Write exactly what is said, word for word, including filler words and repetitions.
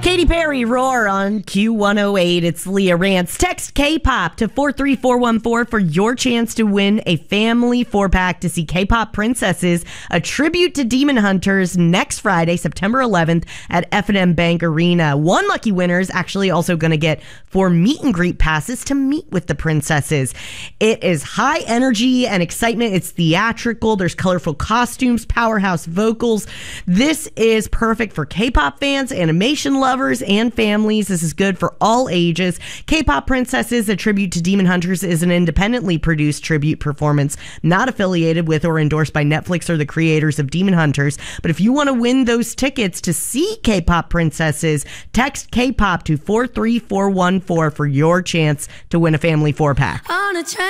Katy Perry, Roar on Q one oh eight. It's Leah Rance. Text K-pop to four three four one four for your chance to win a family four-pack to see K-pop Princesses, a tribute to Demon Hunters, next Friday, September eleventh at F and M Bank Arena. One lucky winner is actually also going to get four meet and greet passes to meet with the princesses. It is high energy and excitement. It's theatrical. There's colorful costumes, powerhouse vocals. This is perfect for K-pop fans, animation lovers, and families. This is good for all ages. K-pop Princesses, a tribute to Demon Hunters, is an independently produced tribute performance, not affiliated with or endorsed by Netflix or the creators of Demon Hunters. But if you want to win those tickets to see K-pop Princesses, text K-pop to four three four one four for your chance to win a family four-pack. On a train.